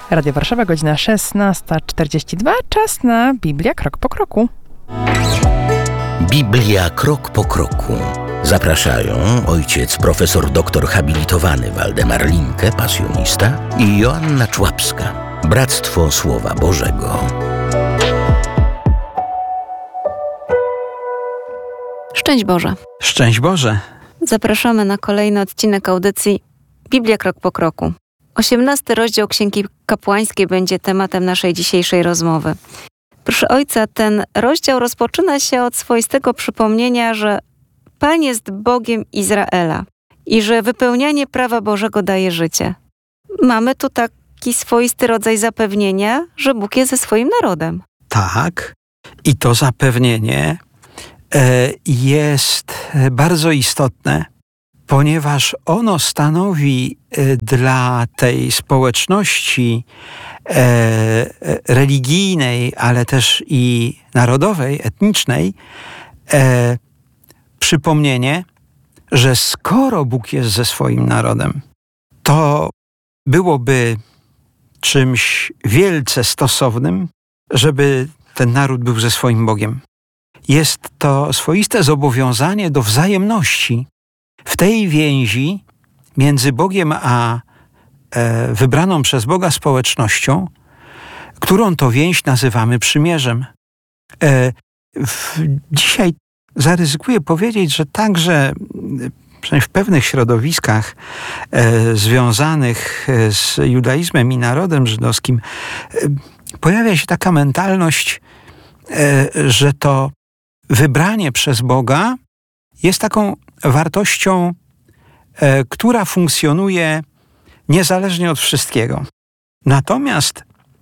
Radio Warszawa, godzina 16:42. Czas na Biblia krok po kroku. Biblia krok po kroku. Zapraszają ojciec profesor doktor habilitowany Waldemar Linke, pasjonista, i Joanna Człapska, Bractwo Słowa Bożego. Szczęść Boże. Szczęść Boże. Zapraszamy na kolejny odcinek audycji Biblia krok po kroku. 18 rozdział Księgi Kapłańskiej będzie tematem naszej dzisiejszej rozmowy. Proszę ojca, ten rozdział rozpoczyna się od swoistego przypomnienia, że Pan jest Bogiem Izraela i że wypełnianie prawa Bożego daje życie. Mamy tu taki swoisty rodzaj zapewnienia, że Bóg jest ze swoim narodem. Tak. I to zapewnienie jest bardzo istotne, ponieważ ono stanowi dla tej społeczności religijnej, ale też i narodowej, etnicznej, przypomnienie, że skoro Bóg jest ze swoim narodem, to byłoby czymś wielce stosownym, żeby ten naród był ze swoim Bogiem. Jest to swoiste zobowiązanie do wzajemności w tej więzi między Bogiem a wybraną przez Boga społecznością, którą to więź nazywamy przymierzem. Dzisiaj zaryzykuję powiedzieć, że także przynajmniej w pewnych środowiskach związanych z judaizmem i narodem żydowskim pojawia się taka mentalność, że to wybranie przez Boga jest taką wartością, która funkcjonuje niezależnie od wszystkiego. Natomiast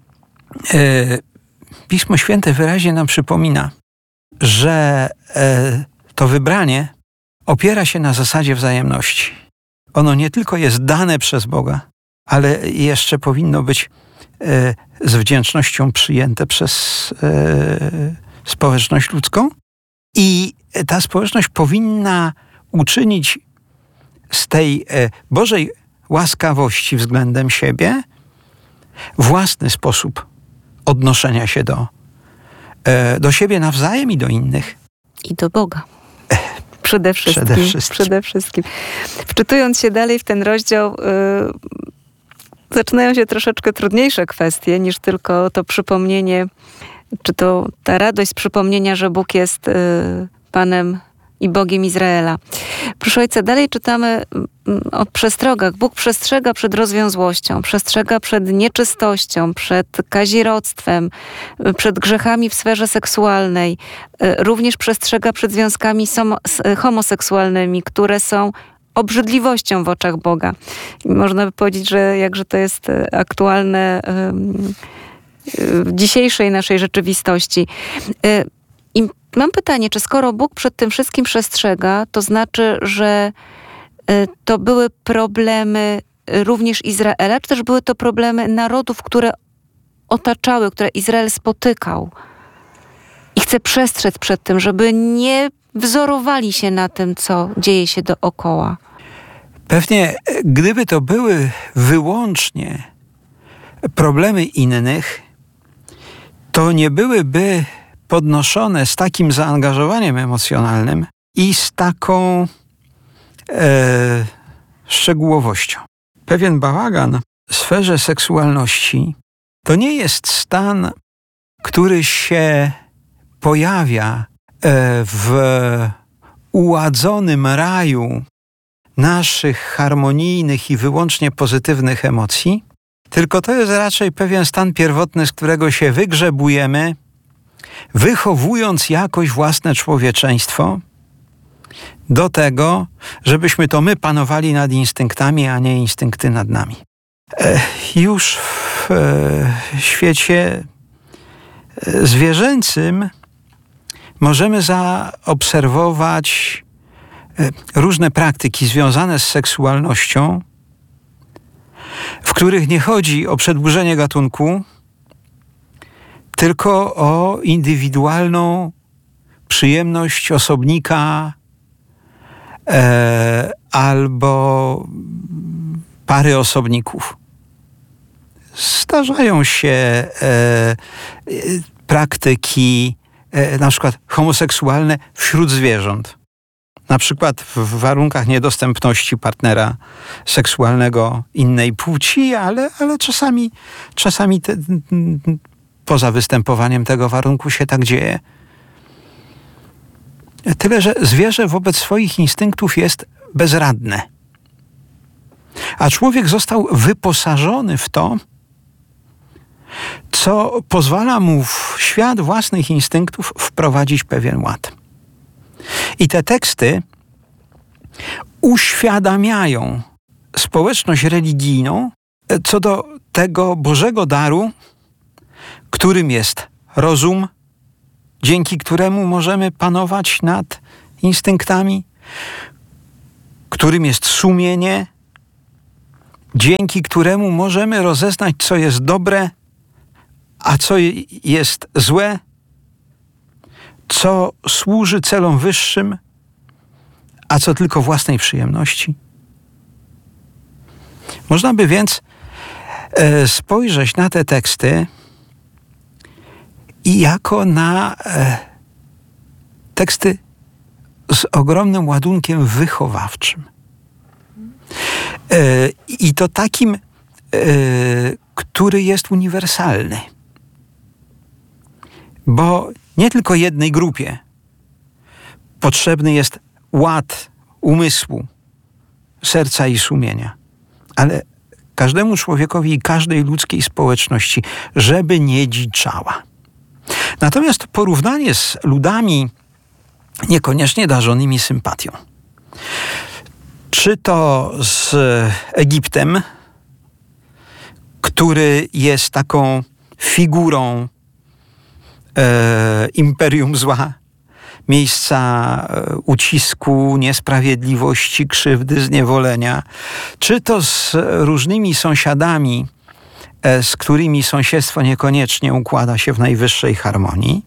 Pismo Święte wyraźnie nam przypomina, że to wybranie opiera się na zasadzie wzajemności. Ono nie tylko jest dane przez Boga, ale jeszcze powinno być z wdzięcznością przyjęte przez społeczność ludzką. I ta społeczność powinna uczynić z tej Bożej łaskawości względem siebie własny sposób odnoszenia się do siebie nawzajem i do innych. I do Boga. Przede wszystkim. Wczytując się dalej w ten rozdział, zaczynają się troszeczkę trudniejsze kwestie niż tylko to przypomnienie, czy to ta radość z przypomnienia, że Bóg jest Panem i Bogiem Izraela. Proszę ojca, dalej czytamy o przestrogach. Bóg przestrzega przed rozwiązłością, przestrzega przed nieczystością, przed kazirodztwem, przed grzechami w sferze seksualnej. Również przestrzega przed związkami homoseksualnymi, które są obrzydliwością w oczach Boga. I można by powiedzieć, że jakże to jest aktualne w dzisiejszej naszej rzeczywistości. I mam pytanie, czy skoro Bóg przed tym wszystkim przestrzega, to znaczy, że to były problemy również Izraela, czy też były to problemy narodów, które otaczały, które Izrael spotykał i chce przestrzec przed tym, żeby nie wzorowali się na tym, co dzieje się dookoła? Pewnie gdyby to były wyłącznie problemy innych, to nie byłyby podnoszone z takim zaangażowaniem emocjonalnym i z taką szczegółowością. Pewien bałagan w sferze seksualności to nie jest stan, który się pojawia w uładzonym raju naszych harmonijnych i wyłącznie pozytywnych emocji, tylko to jest raczej pewien stan pierwotny, z którego się wygrzebujemy, wychowując jakoś własne człowieczeństwo do tego, żebyśmy to my panowali nad instynktami, a nie instynkty nad nami. Już w świecie zwierzęcym możemy zaobserwować różne praktyki związane z seksualnością, w których nie chodzi o przedłużenie gatunku, tylko o indywidualną przyjemność osobnika albo pary osobników. zdarzają się praktyki na przykład homoseksualne wśród zwierząt. Na przykład w warunkach niedostępności partnera seksualnego innej płci, ale czasami poza występowaniem tego warunku się tak dzieje. Tyle, że zwierzę wobec swoich instynktów jest bezradne. A człowiek został wyposażony w to, co pozwala mu w świat własnych instynktów wprowadzić pewien ład. I te teksty uświadamiają społeczność religijną co do tego Bożego daru, którym jest rozum, dzięki któremu możemy panować nad instynktami, którym jest sumienie, dzięki któremu możemy rozeznać, co jest dobre, a co jest złe, co służy celom wyższym, a co tylko własnej przyjemności. Można by więc spojrzeć na te teksty i jako na teksty z ogromnym ładunkiem wychowawczym. I to takim, który jest uniwersalny. Bo nie tylko jednej grupie potrzebny jest ład umysłu, serca i sumienia, ale każdemu człowiekowi i każdej ludzkiej społeczności, żeby nie dziczała. Natomiast porównanie z ludami niekoniecznie darzonymi sympatią, czy to z Egiptem, który jest taką figurą imperium zła, miejsca ucisku, niesprawiedliwości, krzywdy, zniewolenia, czy to z różnymi sąsiadami, z którymi sąsiedztwo niekoniecznie układa się w najwyższej harmonii.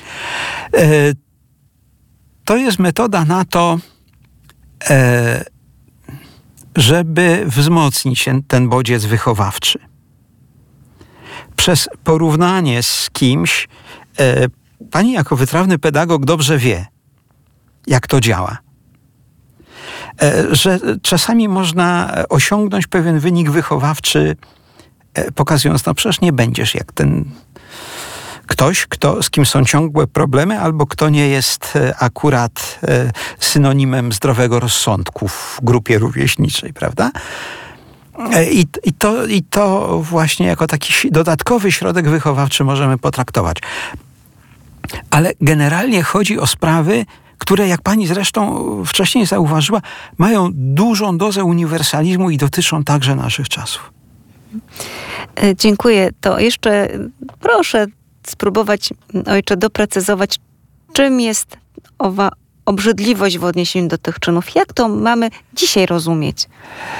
To jest metoda na to, żeby wzmocnić ten bodziec wychowawczy. Przez porównanie z kimś, pani jako wytrawny pedagog dobrze wie, jak to działa. Że czasami można osiągnąć pewien wynik wychowawczy, pokazując, no przecież nie będziesz jak ten ktoś, z kim są ciągłe problemy, albo kto nie jest akurat synonimem zdrowego rozsądku w grupie rówieśniczej, prawda? I to właśnie jako taki dodatkowy środek wychowawczy możemy potraktować. Ale generalnie chodzi o sprawy, które, jak pani zresztą wcześniej zauważyła, mają dużą dozę uniwersalizmu i dotyczą także naszych czasów. Dziękuję. To jeszcze proszę spróbować, ojcze, doprecyzować, czym jest owa obrzydliwość w odniesieniu do tych czynów. Jak to mamy dzisiaj rozumieć?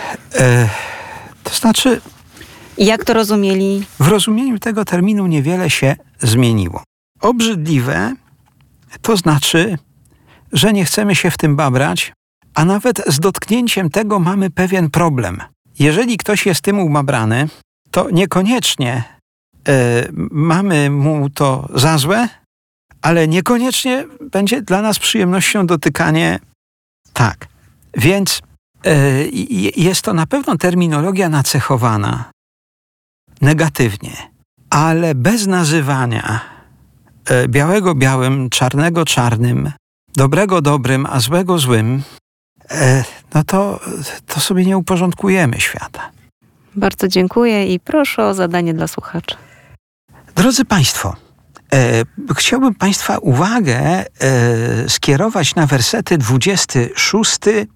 To znaczy... Jak to rozumieli? W rozumieniu tego terminu niewiele się zmieniło. Obrzydliwe to znaczy, że nie chcemy się w tym babrać, a nawet z dotknięciem tego mamy pewien problem. Jeżeli ktoś jest tym umabrany, to niekoniecznie mamy mu to za złe, ale niekoniecznie będzie dla nas przyjemnością dotykanie tak. Więc jest to na pewno terminologia nacechowana negatywnie, ale bez nazywania białego białym, czarnego czarnym, dobrego dobrym, a złego złym, no to sobie nie uporządkujemy świata. Bardzo dziękuję i proszę o zadanie dla słuchaczy. Drodzy Państwo, chciałbym Państwa uwagę skierować na wersety 26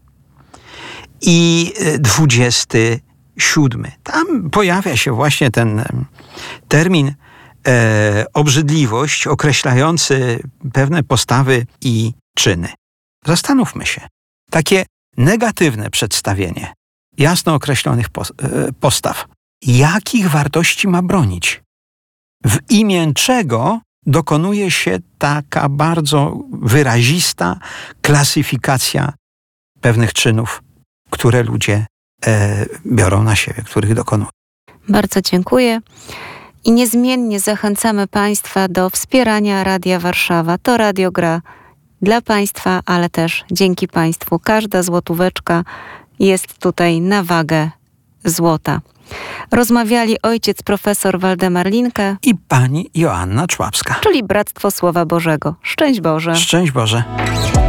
i 27. Tam pojawia się właśnie ten termin obrzydliwość określający pewne postawy i czyny. Zastanówmy się. Takie negatywne przedstawienie jasno określonych postaw. Jakich wartości ma bronić? W imię czego dokonuje się taka bardzo wyrazista klasyfikacja pewnych czynów, które ludzie biorą na siebie, których dokonują? Bardzo dziękuję. I niezmiennie zachęcamy Państwa do wspierania Radia Warszawa. To radio gra dla Państwa, ale też dzięki Państwu. Każda złotóweczka jest tutaj na wagę złota. Rozmawiali ojciec profesor Waldemar Linke i pani Joanna Człapska. Czyli Bractwo Słowa Bożego. Szczęść Boże. Szczęść Boże.